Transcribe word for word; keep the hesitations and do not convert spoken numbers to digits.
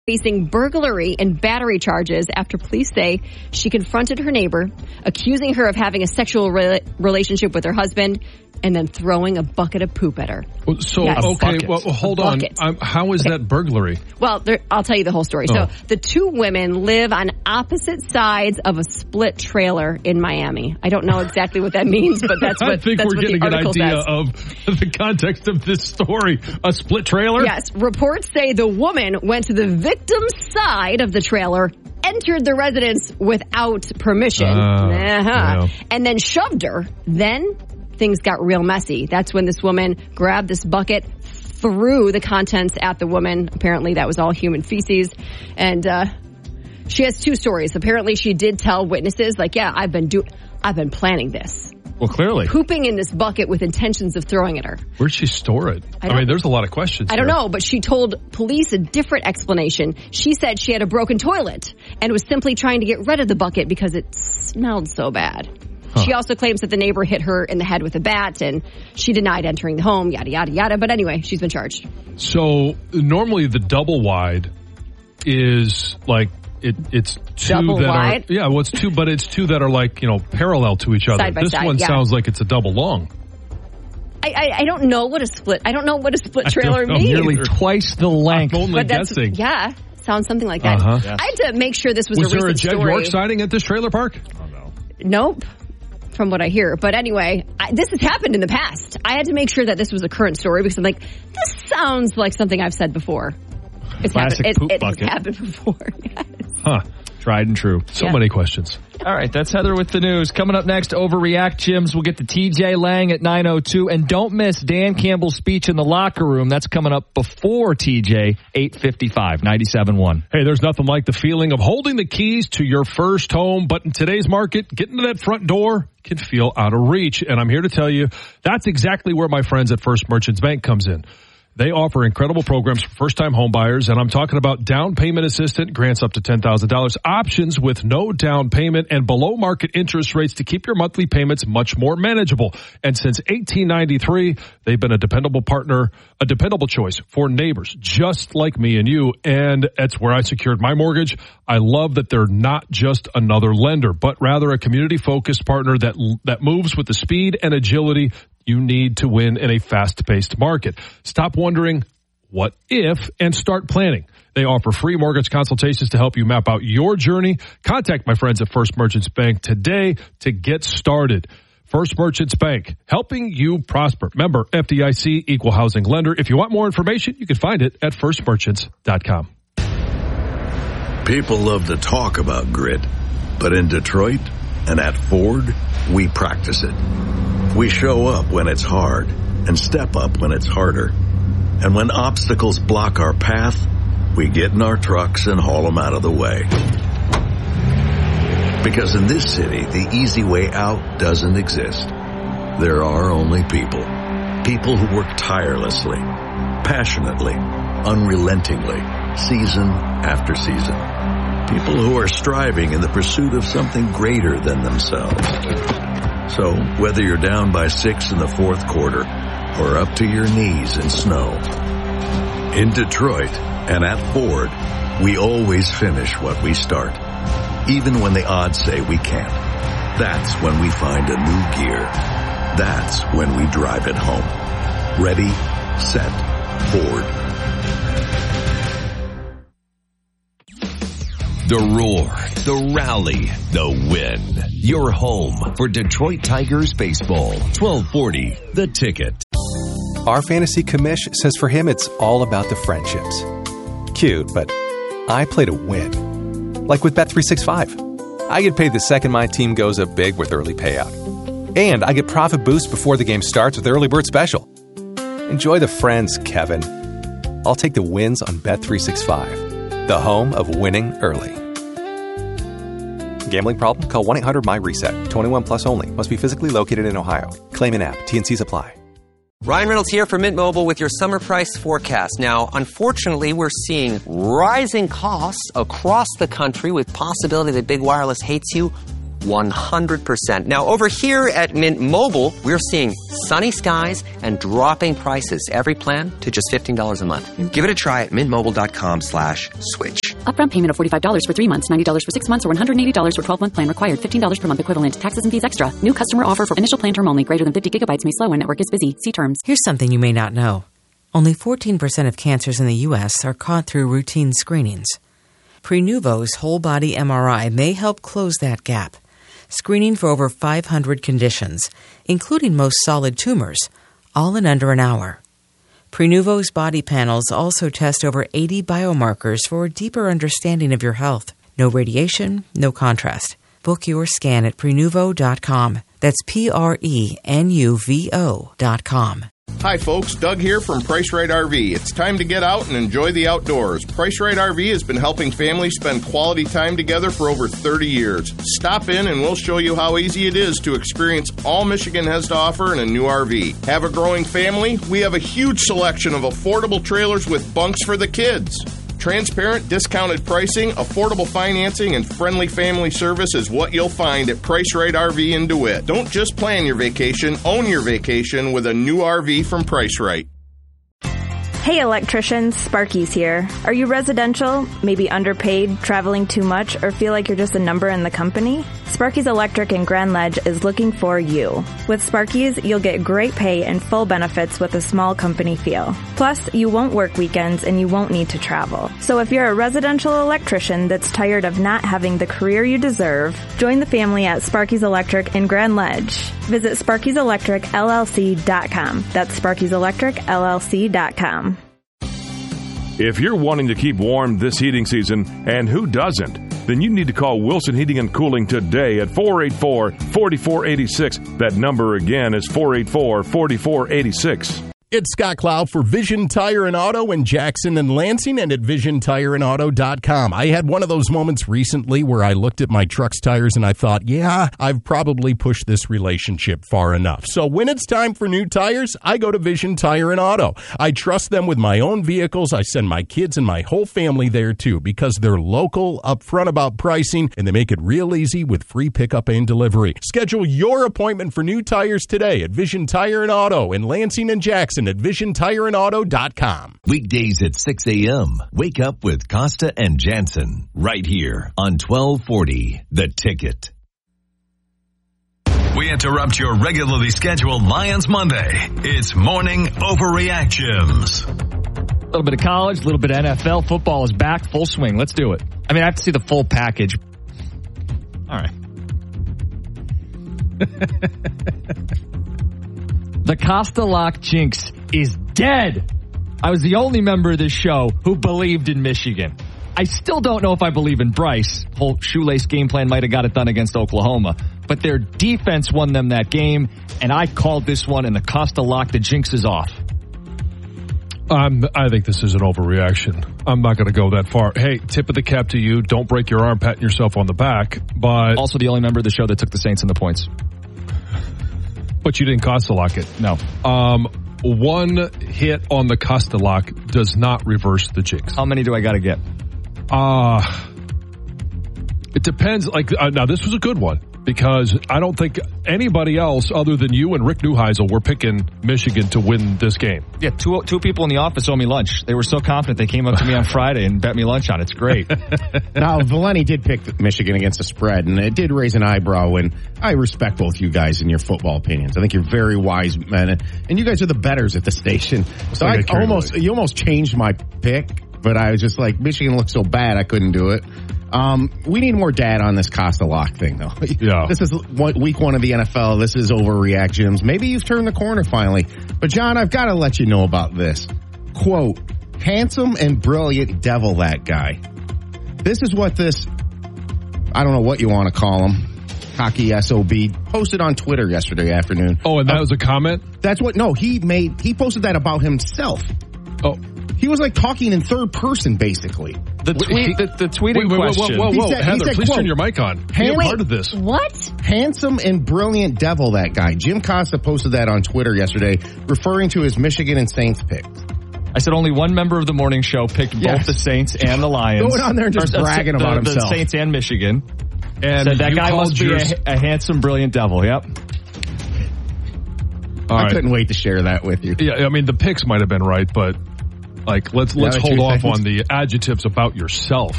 facing burglary and battery charges after police say she confronted her neighbor, accusing her of having a sexual re- relationship with her husband, and then throwing a bucket of poop at her. So, yes. okay, well, hold on. Um, how is okay. that burglary? Well, there, I'll tell you the whole story. Oh. So, the two women live on opposite sides of a split trailer in Miami. I don't know exactly what that means, but that's what I think that's we're what getting the an idea says. of the context of this story. A split trailer? Yes. Reports say the woman went to the victim's side of the trailer, entered the residence without permission, uh, uh-huh. yeah. and then shoved her. Then things got real messy. That's when this woman grabbed this bucket, threw the contents at the woman. Apparently that was all human feces. And uh, she has two stories. Apparently she did tell witnesses, like, yeah, I've been do- I've been planning this. Well, clearly. Pooping in this bucket with intentions of throwing at her. Where'd she store it? I, I mean, there's a lot of questions I here. don't know, but she told police a different explanation. She said she had a broken toilet and was simply trying to get rid of the bucket because it smelled so bad. Huh. She also claims that the neighbor hit her in the head with a bat, and she denied entering the home, yada, yada, yada. But anyway, she's been charged. So normally the double wide is like, it, it's two double that wide? are, yeah, well, it's two, but it's two that are like, you know, parallel to each other. Side by this side, one yeah. sounds like it's a double long. I, I, I don't know what a split, I don't know what a split trailer means. Nearly twice the length. I'm only but that's, guessing. Yeah, sounds something like that. Uh-huh. Yeah. I had to make sure this was, was a recent Was there a Jed story. York sighting at this trailer park? Oh, no. Nope. From what I hear. But anyway, I, this has happened in the past. I had to make sure that this was a current story because I'm like, this sounds like something I've said before. It's Classic happened, poop it, it bucket. has happened before. Yes. Huh. Tried and true. So yeah. many questions. All right, that's Heather with the news. Coming up next, Overreact Gyms. We'll get to T J Lang at nine oh two. And don't miss Dan Campbell's speech in the locker room. That's coming up before T J, eight fifty-five, ninety-seven point one. Hey, there's nothing like the feeling of holding the keys to your first home. But in today's market, getting to that front door can feel out of reach. And I'm here to tell you, that's exactly where my friends at First Merchants Bank comes in. They offer incredible programs for first-time home buyers, and I'm talking about down payment assistant, grants up to ten thousand dollars, options with no down payment, and below-market interest rates to keep your monthly payments much more manageable. And since eighteen ninety-three, they've been a dependable partner, a dependable choice for neighbors just like me and you, and that's where I secured my mortgage. I love that they're not just another lender, but rather a community-focused partner that that moves with the speed and agility you need to win in a fast-paced market. Stop wondering, what if, and start planning. They offer free mortgage consultations to help you map out your journey. Contact my friends at First Merchants Bank today to get started. First Merchants Bank, helping you prosper. Member F D I C, equal housing lender. If you want more information, you can find it at first merchants dot com. People love to talk about grit, but in Detroit and at Ford, we practice it. We show up when it's hard and step up when it's harder. And when obstacles block our path, we get in our trucks and haul them out of the way. Because in this city, the easy way out doesn't exist. There are only people. People who work tirelessly, passionately, unrelentingly, season after season. People who are striving in the pursuit of something greater than themselves. So, whether you're down by six in the fourth quarter or up to your knees in snow, in Detroit and at Ford, we always finish what we start, even when the odds say we can't. That's when we find a new gear. That's when we drive it home. Ready, set, Ford. The roar, the rally, the win. Your home for Detroit Tigers baseball. twelve forty, The Ticket. Our fantasy commish says for him it's all about the friendships. Cute, but I play to win. Like with Bet three sixty-five. I get paid the second my team goes up big with early payout. And I get profit boost before the game starts with Early Bird Special. Enjoy the friends, Kevin. I'll take the wins on Bet three sixty-five, the home of winning early. Gambling problem? Call one eight hundred M Y reset. twenty-one plus only. Must be physically located in Ohio. Claim in app. T N Cs apply. Ryan Reynolds here from Mint Mobile with your summer price forecast. Now, unfortunately, we're seeing rising costs across the country with possibility that big wireless hates you one hundred percent. Now, over here at Mint Mobile, we're seeing sunny skies and dropping prices. Every plan to just fifteen dollars a month. Give it a try at mintmobile.com slash switch. Upfront payment of forty-five dollars for three months, ninety dollars for six months, or one hundred eighty dollars for twelve-month plan required. fifteen dollars per month equivalent. Taxes and fees extra. New customer offer for initial plan term only. Greater than fifty gigabytes may slow when network is busy. See terms. Here's something you may not know. Only fourteen percent of cancers in the U S are caught through routine screenings. Prenuvo's whole-body M R I may help close that gap, screening for over five hundred conditions, including most solid tumors, all in under an hour. Prenuvo's body panels also test over eighty biomarkers for a deeper understanding of your health. No radiation, no contrast. Book your scan at prenuvo dot com. That's P R E N U V O dot com. Hi folks, Doug here from Price Right R V. It's time to get out and enjoy the outdoors. Price Right R V has been helping families spend quality time together for over thirty years. Stop in and we'll show you how easy it is to experience all Michigan has to offer in a new R V. Have a growing family? We have a huge selection of affordable trailers with bunks for the kids. Transparent, discounted pricing, affordable financing, and friendly family service is what you'll find at Price Right R V in DeWitt. Don't just plan your vacation, own your vacation with a new R V from Price Right. Hey electricians, Sparky's here. Are you residential, maybe underpaid, traveling too much, or feel like you're just a number in the company? Sparky's Electric in Grand Ledge is looking for you. With Sparky's, you'll get great pay and full benefits with a small company feel. Plus, you won't work weekends and you won't need to travel. So if you're a residential electrician that's tired of not having the career you deserve, join the family at Sparky's Electric in Grand Ledge. Visit Sparky's Electric L L C dot com. That's Sparky's Electric L L C dot com. If you're wanting to keep warm this heating season, and who doesn't, then you need to call Wilson Heating and Cooling today at four eight four, four four eight six. That number again is four eight four, four four eight six. It's Scott Cloud for Vision Tire and Auto in Jackson and Lansing and at vision tire and auto dot com. I had one of those moments recently where I looked at my truck's tires and I thought, yeah, I've probably pushed this relationship far enough. So when it's time for new tires, I go to Vision Tire and Auto. I trust them with my own vehicles. I send my kids and my whole family there too because they're local, upfront about pricing, and they make it real easy with free pickup and delivery. Schedule your appointment for new tires today at Vision Tire and Auto in Lansing and Jackson at vision tire and auto dot com. Weekdays at six a.m. Wake up with Costa and Jansen right here on twelve forty The Ticket. We interrupt your regularly scheduled Lions Monday. It's Morning Overreactions. A little bit of college, a little bit of N F L. Football is back, full swing. Let's do it. I mean, I have to see the full package. All right. The Costa Lock jinx is dead. I was the only member of this show who believed in Michigan. I still don't know if I believe in Bryce. Whole shoelace game plan might have got it done against Oklahoma. But their defense won them that game, and I called this one, and the Costa Lock, the jinx is off. Um, I think this is an overreaction. I'm not going to go that far. Hey, tip of the cap to you. Don't break your arm patting yourself on the back. But also the only member of the show that took the Saints in the points. But you didn't Costa Lock it. No. Um, one hit on the Costa Lock does not reverse the jinx. How many do I got to get? Uh, it depends. Like uh, now, this was a good one because I don't think anybody else other than you and Rick Neuheisel were picking Michigan to win this game. Yeah, two two people in the office owe me lunch. They were so confident they came up to me on Friday and bet me lunch on it. It's great. Now, Valeni did pick Michigan against the spread, and it did raise an eyebrow, and I respect both you guys and your football opinions. I think you're very wise men, and you guys are the betters at the station. So I, I almost, you almost changed my pick, but I was just like, Michigan looks so bad, I couldn't do it. Um, we need more data on this Costa Lock thing, though. Yeah. This is one, week one of the N F L. This is overreact, Jims. Maybe you've turned the corner finally. But, John, I've got to let you know about this. Quote, handsome and brilliant devil, that guy. This is what this, I don't know what you want to call him, hockey S O B, posted on Twitter yesterday afternoon. Oh, and that uh, was a comment? That's what, no, he made, he posted that about himself. Oh. He was like talking in third person, basically. The tweet, the, the tweeting wait, wait, question. Whoa, whoa, whoa, he said, Heather, he said, please quote, turn your mic on. Be a part of this. What? Handsome and brilliant devil, that guy. Jim Costa posted that on Twitter yesterday, referring to his Michigan and Saints picks. I said only one member of the morning show picked yes. both the Saints and the Lions. Going on there and just or, bragging uh, about the, himself. The Saints and Michigan. And so that guy must be your... a, a handsome, brilliant devil. Yep. All I right. couldn't wait to share that with you. Yeah, I mean, the picks might have been right, but like, let's let's yeah, hold off things. on the adjectives about yourself.